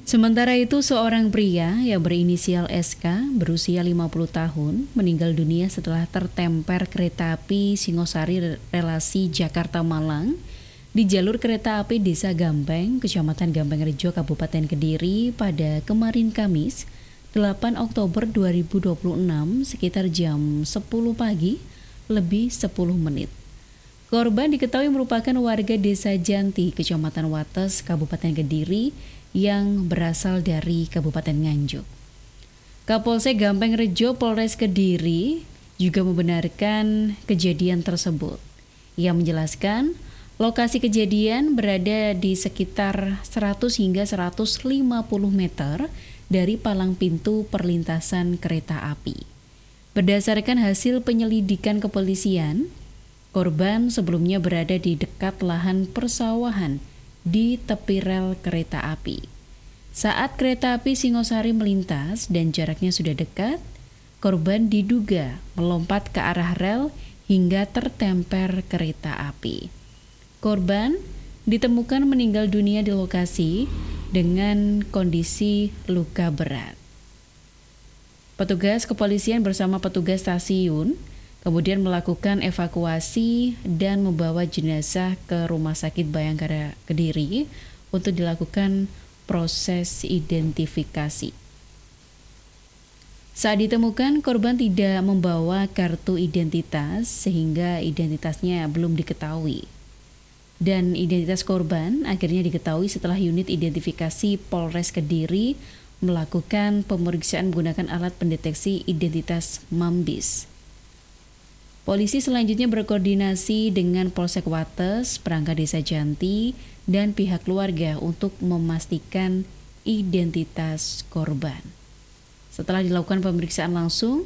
Sementara itu, seorang pria yang berinisial SK berusia 50 tahun meninggal dunia setelah tertemper kereta api Singosari relasi Jakarta-Malang di jalur kereta api Desa Gampeng, Kecamatan Gampeng-Rejo, Kabupaten Kediri pada kemarin Kamis, 8 Oktober 2026 sekitar jam 10 pagi lebih 10 menit. Korban diketahui merupakan warga Desa Janti, Kecamatan Wates, Kabupaten Kediri yang berasal dari Kabupaten Nganjuk. Kapolsek Gampeng-Rejo Polres Kediri juga membenarkan kejadian tersebut. Ia menjelaskan lokasi kejadian berada di sekitar 100 hingga 150 meter dari palang pintu perlintasan kereta api. Berdasarkan hasil penyelidikan kepolisian, korban sebelumnya berada di dekat lahan persawahan di tepi rel kereta api. Saat kereta api Singosari melintas dan jaraknya sudah dekat, korban diduga melompat ke arah rel hingga tertemper kereta api. Korban ditemukan meninggal dunia di lokasi dengan kondisi luka berat. Petugas kepolisian bersama petugas stasiun kemudian melakukan evakuasi dan membawa jenazah ke Rumah Sakit Bayangkara Kediri untuk dilakukan proses identifikasi. Saat ditemukan, korban tidak membawa kartu identitas sehingga identitasnya belum diketahui. Dan identitas korban akhirnya diketahui setelah unit identifikasi Polres Kediri melakukan pemeriksaan menggunakan alat pendeteksi identitas MAMBIS. Polisi selanjutnya berkoordinasi dengan Polsek Wates, perangkat Desa Janti, dan pihak keluarga untuk memastikan identitas korban. Setelah dilakukan pemeriksaan langsung,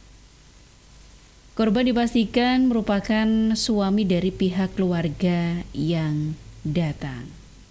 korban dipastikan merupakan suami dari pihak keluarga yang datang.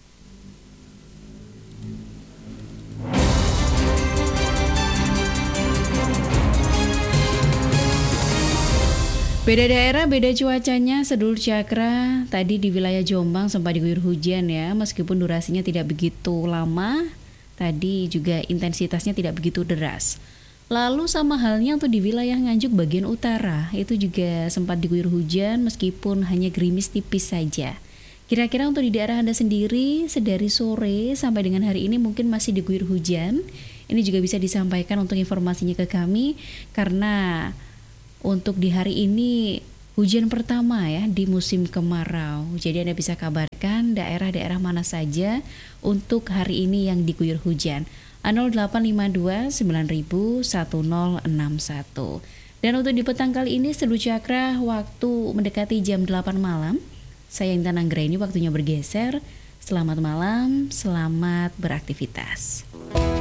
Beda daerah, beda cuacanya. Sedulur Cakra, tadi di wilayah Jombang sempat diguyur hujan ya, meskipun durasinya tidak begitu lama, tadi juga intensitasnya tidak begitu deras. Lalu sama halnya untuk di wilayah Nganjuk bagian utara, itu juga sempat diguyur hujan meskipun hanya gerimis tipis saja. Kira-kira untuk di daerah Anda sendiri, sedari sore sampai dengan hari ini mungkin masih diguyur hujan. Ini juga bisa disampaikan untuk informasinya ke kami, karena untuk di hari ini hujan pertama ya di musim kemarau. Jadi Anda bisa kabarkan daerah-daerah mana saja untuk hari ini yang diguyur hujan. 0852 9000 1061. Dan untuk di petang kali ini Sedulur Cakra, waktu mendekati jam 8 malam. Saya Intan Anggraini, waktunya bergeser. Selamat malam, selamat beraktivitas.